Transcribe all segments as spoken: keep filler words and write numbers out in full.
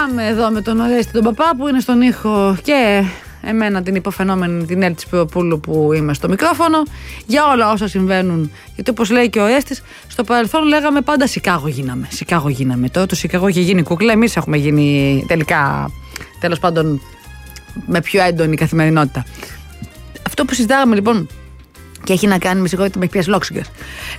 Πάμε εδώ με τον Ορέστη τον Παπά που είναι στον ήχο και εμένα την υποφαινόμενη την Έλλη της Πυροπούλου που είμαι στο μικρόφωνο για όλα όσα συμβαίνουν. Γιατί όπως λέει και ο Ορέστης, στο παρελθόν λέγαμε πάντα Σικάγο γίναμε. Σικάγο γίναμε. Τώρα το Σικάγο έχει γίνει κούκλα. Εμείς έχουμε γίνει τελικά, τέλος πάντων, με πιο έντονη καθημερινότητα. Αυτό που συζητάγαμε λοιπόν και έχει να κάνει, με συγχωρείτε, με έχει πιάσει Λόξιγκας,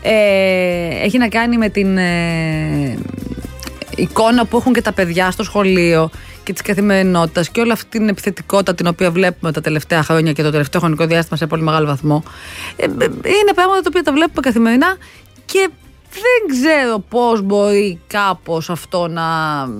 ε, έχει να κάνει με την ε, εικόνα που έχουν και τα παιδιά στο σχολείο και της καθημερινότητας και όλη αυτή την επιθετικότητα την οποία βλέπουμε τα τελευταία χρόνια και το τελευταίο χρονικό διάστημα σε πολύ μεγάλο βαθμό. Ε, είναι πράγματα τα οποία τα βλέπουμε καθημερινά και δεν ξέρω πώς μπορεί κάπως αυτό να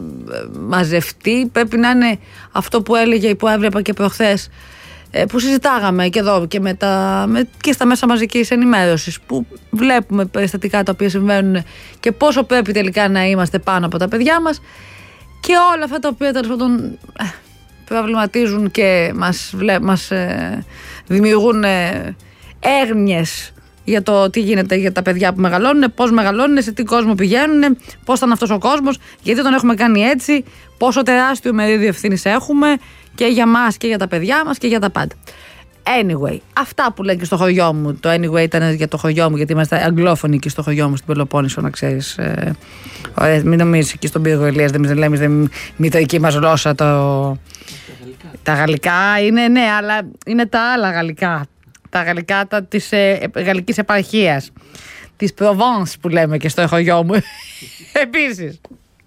μαζευτεί. Πρέπει να είναι αυτό που έλεγε, που έβλεπα και προχθές, που συζητάγαμε και εδώ και, με τα, με, και στα μέσα μαζικής ενημέρωσης, που βλέπουμε περιστατικά τα οποία συμβαίνουν και πόσο πρέπει τελικά να είμαστε πάνω από τα παιδιά μας και όλα αυτά τα οποία τέλος πάντων προβληματίζουν και μας, βλέ, μας ε, δημιουργούν ε, έγνοιες για το τι γίνεται για τα παιδιά που μεγαλώνουν, πώς μεγαλώνουν, σε τι κόσμο πηγαίνουν, πώς ήταν αυτός ο κόσμος, γιατί τον έχουμε κάνει έτσι, πόσο τεράστιο μερίδιο ευθύνης έχουμε και για μας και για τα παιδιά μας και για τα πάντα. Anyway, αυτά που λένε και στο χωριό μου. Το anyway ήταν για το χωριό μου, γιατί είμαστε αγγλόφωνοι και στο χωριό μου στην Πελοπόννησο, να ξέρεις. Ε, ωραία, μην νομίζεις εκεί στον Πύργο Ηλίας, δεν λέμε η μητρική μας γλώσσα. Το... Τα, τα γαλλικά είναι, ναι, αλλά είναι τα άλλα γαλλικά. Τα γαλλικά τα, της ε, γαλλικής επαρχίας. Της Provence που λέμε και στο χωριό μου. Επίσης.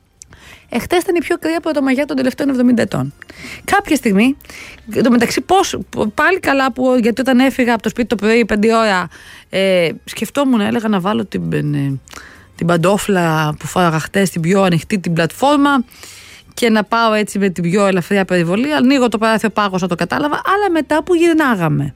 Εχθές ήταν η πιο κρύα πρωτομαγιά των τελευταίων εβδομήντα ετών. Κάποια στιγμή, το μεταξύ πώς, πάλι καλά που, γιατί όταν έφυγα από το σπίτι το πρωί πέντε ώρα, ε, σκεφτόμουν, έλεγα να βάλω την, ε, την παντόφλα που φόραγα χτες, την πιο ανοιχτή την πλατφόρμα και να πάω έτσι με την πιο ελαφριά περιβολή. Ανοίγω το παράθυρο, πάγωσα, το κατάλαβα, αλλά μετά που γυρνάγαμε.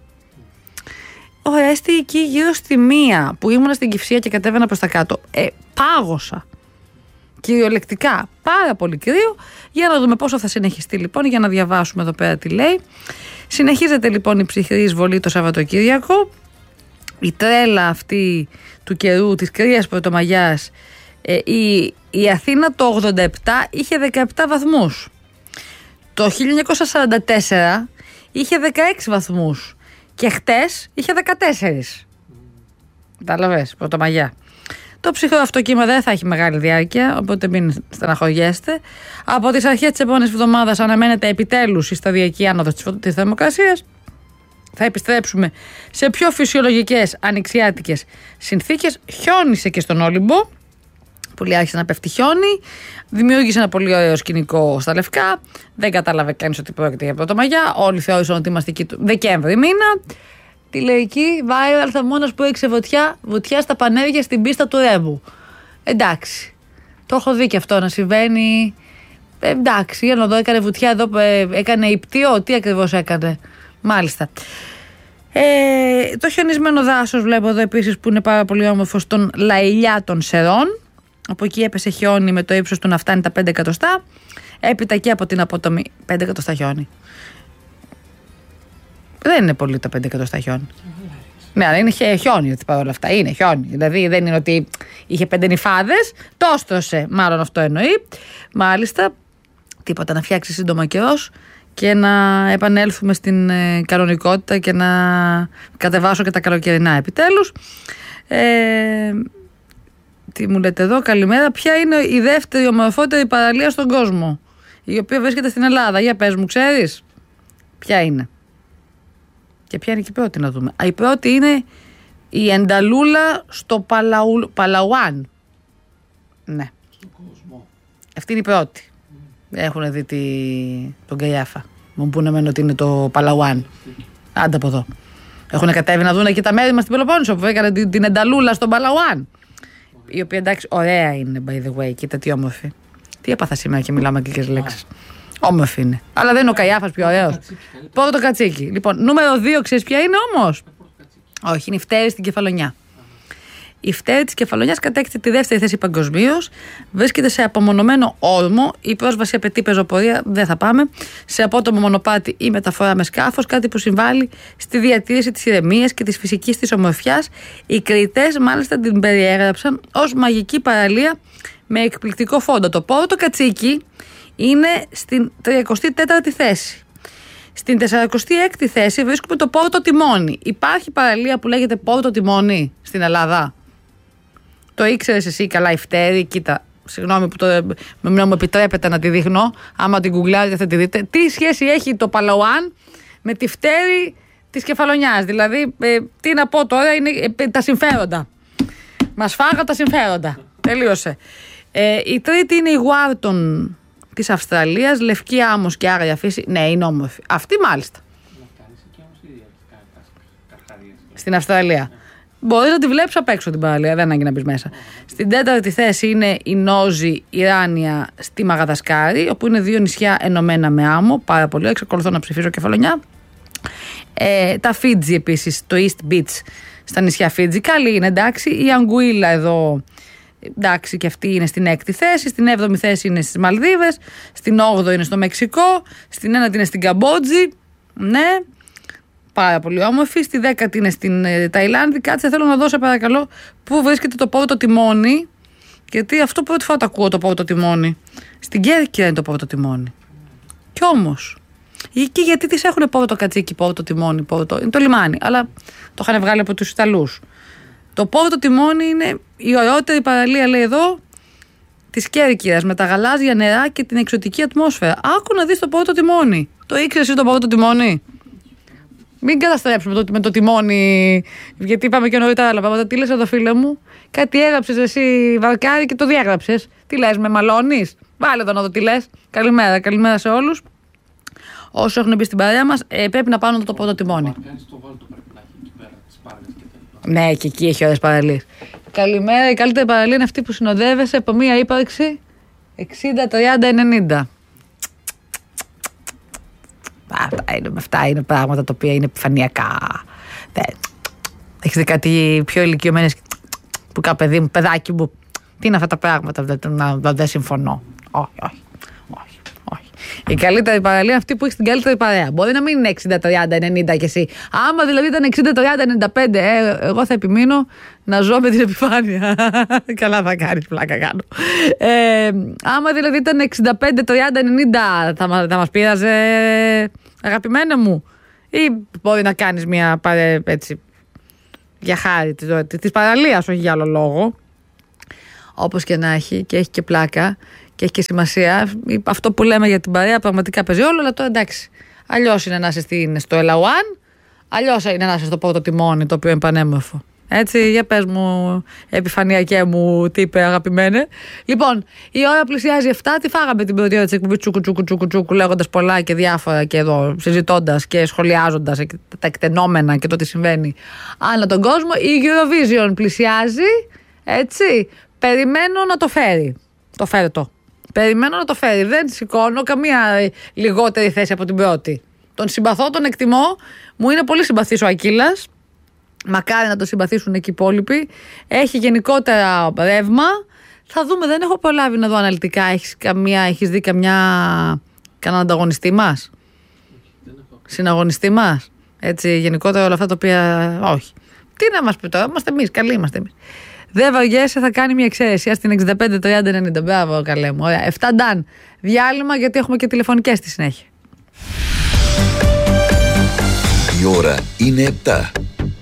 Ωραία, έστει εκεί γύρω στη μία που ήμουνα στην Κυφσία και κατέβαινα προς τα κάτω. Ε, πάγωσα. Κυριολεκτικά, πάρα πολύ κρύο. Για να δούμε πόσο θα συνεχιστεί λοιπόν, για να διαβάσουμε εδώ πέρα τι λέει. Συνεχίζεται λοιπόν η ψυχρή εισβολή το Σαββατοκύριακο. Η τρέλα αυτή του καιρού, της κρύας πρωτομαγιάς, ε, η, η Αθήνα το ογδόντα επτά είχε δεκαεπτά βαθμούς. Το χίλια εννιακόσια σαράντα τέσσερα είχε δεκαέξι βαθμούς και χτες είχε δεκατέσσερις. Κατάλαβες, πρωτομαγιά. Το ψυχρό αυτό κύμα δεν θα έχει μεγάλη διάρκεια, οπότε μην στεναχωριέστε. Από τις αρχές της επόμενης εβδομάδας αναμένεται επιτέλους η σταδιακή άνοδος της θερμοκρασίας. Θα επιστρέψουμε σε πιο φυσιολογικές ανοιξιάτικες συνθήκες. Χιόνισε και στον Όλυμπο, που λέει άρχισε να πέφτει χιόνι. Δημιούργησε ένα πολύ ωραίο σκηνικό στα Λευκά. Δεν κατάλαβε κανείς ότι πρόκειται για πρωτομαγιά. Όλοι θεώρησαν ότι είμαστε εκεί του Δεκέμβρη μήνα. Τηλεϊκή, viral θαμώνας που έριξε βουτιά, βουτιά στα πανέρια στην πίστα του Ρέμπου. Εντάξει. Το έχω δει και αυτό να συμβαίνει. Ε, εντάξει, για να δω, έκανε βουτιά εδώ, ε, έκανε υπτίο. Τι ακριβώς έκανε. Μάλιστα. Ε, το χιονισμένο δάσος βλέπω εδώ επίσης που είναι πάρα πολύ όμορφο στον Λαηλιά των Σερών. Από εκεί έπεσε χιόνι με το ύψος του να φτάνει τα πέντε εκατοστά. Έπειτα και από την απότομη πέντε εκατοστά χιόνι. Δεν είναι πολύ τα πέντε εκατοστά χιόνι. Ναι, αλλά είναι χιόνι παρόλα αυτά. Είναι χιόνι. Δηλαδή δεν είναι ότι είχε πέντε νυφάδες. Το έστρωσε, μάλλον αυτό εννοεί. Μάλιστα, τίποτα, να φτιάξει σύντομα καιρός και να επανέλθουμε στην ε, κανονικότητα και να κατεβάσω και τα καλοκαιρινά επιτέλους. Ε, τι μου λέτε εδώ, καλημέρα. Ποια είναι η δεύτερη ομορφότερη παραλία στον κόσμο, η οποία βρίσκεται στην Ελλάδα? Για πες μου, ξέρεις ποια είναι? Και ποια είναι και η πρώτη να δούμε? Η πρώτη είναι η Ενταλούλα στο Παλαου... Παλαουάν. Ναι. Αυτή είναι η πρώτη. Mm. Έχουν δει τη... τον Καϊάφα. Μου πούνε εμένα ότι είναι το Παλαουάν. Άντε από εδώ. Έχουν κατέβει να δουν και τα μέρη μας στην Πελοπόννησο που έκανε την, την Ενταλούλα στον Παλαουάν. Mm. Η οποία εντάξει ωραία είναι by the way. Κοίτα τι όμορφη. Τι έπαθα σήμερα και μιλάμε αγγλικές λέξεις. Όμορφη είναι. Αλλά δεν είναι ο Καϊάφας πιο ωραίος. Πόρτο κατσίκι. Λοιπόν, νούμερο δύο, ξέρεις ποια είναι όμως? Όχι, είναι η Φτέρη στην Κεφαλονιά. Η Φτέρη της Κεφαλονιάς κατέκτησε τη δεύτερη θέση παγκοσμίως. Βρίσκεται σε απομονωμένο όρμο. Η πρόσβαση απαιτεί πεζοπορία, δεν θα πάμε. Σε απότομο μονοπάτι ή μεταφορά με σκάφος. Κάτι που συμβάλλει στη διατήρηση της ηρεμίας και της φυσικής της ομορφιάς. Οι κριτές μάλιστα την περιέγραψαν ως μαγική παραλία με εκπληκτικό φόντο. Το πόρτο κατσίκι είναι στην τριακοστή τέταρτη θέση. Στην σαραντακοστή έκτη θέση βρίσκουμε το πόρτο τιμόνι. Υπάρχει παραλία που λέγεται πόρτο τιμόνι στην Ελλάδα? Το ήξερες εσύ καλά, η φτέρη? Κοίτα, συγγνώμη που το, μου επιτρέπετε να τη δείχνω. Άμα την γκουγκλάρετε θα τη δείτε. Τι σχέση έχει το Παλαουάν με τη φτέρη της Κεφαλονιάς? Δηλαδή, ε, τι να πω τώρα, είναι ε, τα συμφέροντα. Μας φάγα τα συμφέροντα. Τελείωσε. Ε, η τρίτη είναι η Γουάρτον της Αυστραλίας, λευκή άμμος και άγρια φύση. Ναι, είναι όμορφη. Αυτή μάλιστα. Στην Αυστραλία. Μπορεί να τη βλέπεις απ' έξω την παραλία, δεν ανάγκη να μπεις μέσα. Στην τέταρτη θέση είναι η Νόζη Ιράνια στη Μαγαδασκάρη, όπου είναι δύο νησιά ενωμένα με άμμο. Πάρα πολύ. Εξακολουθώ να ψηφίσω Κεφαλονιά. Ε, τα Φίτζι επίσης, το East Beach στα νησιά Φίτζι. Καλή είναι, εντάξει. Η Αγκουίλα εδώ, εντάξει, και αυτή είναι στην έκτη θέση. Στην έβδομη θέση είναι στις Μαλδίβες. Στην όγδοη είναι στο Μεξικό. Στην ένατη είναι στην Καμπότζη. Ναι. Πάρα πολύ όμορφη. Στη δέκατη είναι στην ε, Ταϊλάνδη. Κάτσε, θέλω να δώσω παρακαλώ πού βρίσκεται το πόρτο τιμόνι. Γιατί αυτό πρώτη φορά το ακούω, το πόρτο τιμόνι. Στην Κέρκυρα είναι το πόρτο τιμόνι. Κι όμως. Και γιατί τις έχουν πόρτο κατσίκι, πόρτο τιμόνι, πόρτο. Είναι το λιμάνι. Αλλά το είχαν βγάλει από τους Ιταλούς. Το πόρτο τιμόνι είναι η ωραιότερη παραλία, λέει εδώ, της Κέρκυρας, με τα γαλάζια νερά και την εξωτική ατμόσφαιρα. Άκου να δεις το πόρτο τιμόνι. Το ήξερες εσύ το πόρτο τιμόνι? Μην καταστρέψουμε με το, με το τιμόνι, γιατί είπαμε και νωρίτερα άλλα πράγματα. Τι λες εδώ, φίλε μου? Κάτι έγραψες εσύ, βαρκάρι, και το διέγραψες. Τι λες, με μαλώνεις? Βάλε εδώ να δω τι λες. Καλημέρα, καλημέρα σε όλους. Όσοι έχουν μπει στην παρέα μας, ε, πρέπει να πάνε το πόρτο τιμόνι. Ναι, και εκεί έχει ωραίες παραλίες. Καλημέρα, η καλύτερη παραλία είναι αυτή που συνοδεύεσαι από μία ύπαρξη εξήντα τριάντα ενενήντα. Αυτά είναι, αυτά είναι πράγματα τα οποία είναι επιφανειακά. Έχεις δει κάτι πιο ηλικιωμένες που κα παιδί μου, παιδάκι μου? Τι είναι αυτά τα πράγματα? Δεν, δεν συμφωνώ. Όχι, όχι. Η καλύτερη παραλία είναι αυτή που έχει την καλύτερη παρέα. Μπορεί να μην είναι εξήντα τριάντα ενενήντα κι εσύ. Άμα δηλαδή ήταν εξήντα τριάντα ενενήντα πέντε, ε, εγώ θα επιμείνω να ζω με την επιφάνεια. Καλά θα κάνεις, πλάκα κάνω. Ε, άμα δηλαδή ήταν εξήντα πέντε τριάντα ενενήντα, θα, θα μας πείραζε, αγαπημένα μου? Ή μπορεί να κάνεις μια παρέ, έτσι, για χάρη της παραλίας, όχι για άλλο λόγο. Όπως και να έχει, και έχει και πλάκα και έχει και σημασία. Αυτό που λέμε για την παρέα πραγματικά παίζει όλο, αλλά τώρα εντάξει. Αλλιώς είναι να είσαι στο Ελαουάν, αλλιώς είναι να είσαι στο πόρτο τιμόνι, το οποίο είναι πανέμορφο. Έτσι, για πες μου, επιφανειακέ μου, τι είπε, αγαπημένε. Λοιπόν, η ώρα πλησιάζει εφτά. Τι φάγαμε την πρώτη ώρα της εκπομπής? Τσούκου, τσούκου, τσούκου, τσούκου, λέγοντας πολλά και διάφορα και εδώ, συζητώντας και σχολιάζοντας τα εκτενόμενα και το τι συμβαίνει ανά τον κόσμο. Η Eurovision πλησιάζει, έτσι. Περιμένω να το φέρει. Το φέρει το. Περιμένω να το φέρει. Δεν σηκώνω καμία λιγότερη θέση από την πρώτη. Τον συμπαθώ, τον εκτιμώ. Μου είναι πολύ συμπαθής ο Ακύλας. Μακάρι να το συμπαθήσουν και οι υπόλοιποι. Έχει γενικότερα ρεύμα. Θα δούμε, δεν έχω προλάβει να δω αναλυτικά. Έχεις, καμία, έχεις δει καμιά, κανέναν ανταγωνιστή μας? Συναγωνιστή μας? Έτσι, γενικότερα όλα αυτά τα οποία. Όχι. Τι να μας πει τώρα, είμαστε εμείς, καλοί είμαστε εμείς. Δεν βαριέσαι, θα κάνει μια εξαίρεση. Ας την εξήντα πέντε τριάντα ενενήντα. Μπράβο, καλέ μου. Ωραία. εφτά νταν. Διάλειμμα, γιατί έχουμε και τηλεφωνικές στη συνέχεια. Η ώρα είναι επτά.